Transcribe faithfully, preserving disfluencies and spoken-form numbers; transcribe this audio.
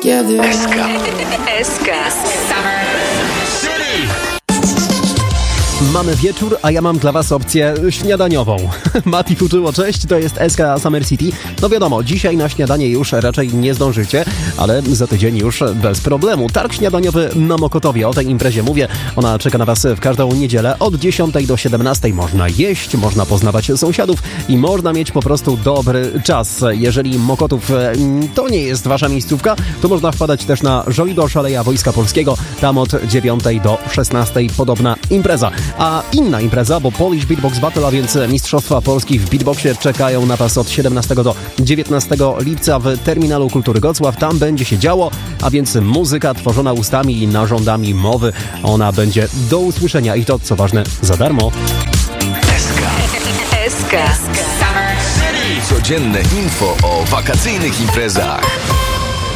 together. S K. S K. Summer City. Mamy wieczór, a ja mam dla was opcję śniadaniową. Mati Fuczyło, cześć, to jest S K Summer City. No wiadomo, dzisiaj na śniadanie już raczej nie zdążycie, ale za tydzień już bez problemu. Targ śniadaniowy na Mokotowie, o tej imprezie mówię. Ona czeka na was w każdą niedzielę od dziesiątej do siedemnastej. Można jeść, można poznawać sąsiadów i można mieć po prostu dobry czas. Jeżeli Mokotów to nie jest wasza miejscówka, to można wpadać też na Żoliborz, Aleja Wojska Polskiego. Tam od dziewiątej do szesnastej podobna impreza. A inna impreza, bo Polish Beatbox Battle, a więc Mistrzostwa Polski w beatboxie czekają na was od siedemnastego do dziewiętnastego lipca w Terminalu Kultury Gocław. Tam będzie się działo, a więc muzyka tworzona ustami i narządami mowy. Ona będzie do usłyszenia i to, co ważne, za darmo. S K. S K. Summer City. Codzienne info o wakacyjnych imprezach.